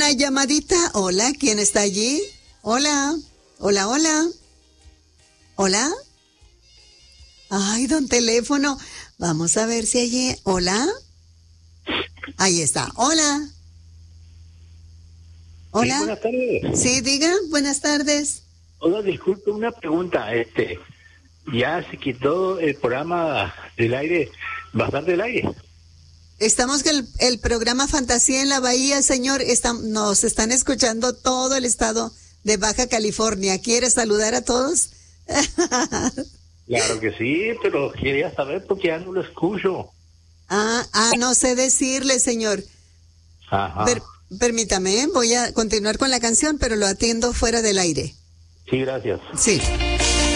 una llamadita. Hola, ¿quién está allí? Hola, hola, hola. Hola. Ay, don teléfono. Vamos a ver si allí. Hola. Ahí está. Hola. Hola. Sí, buenas tardes. Sí, diga, buenas tardes. Hola, disculpe, una pregunta. Ya se quitó el programa del aire, bastante del aire. Estamos con el programa Fantasía en la Bahía, señor. Nos están escuchando todo el estado de Baja California. ¿Quiere saludar a todos? Claro que sí, pero quería saber por qué ya no lo escucho. No sé decirle, señor. Ajá. Permítame, voy a continuar con la canción, pero lo atiendo fuera del aire. Sí, gracias. Sí.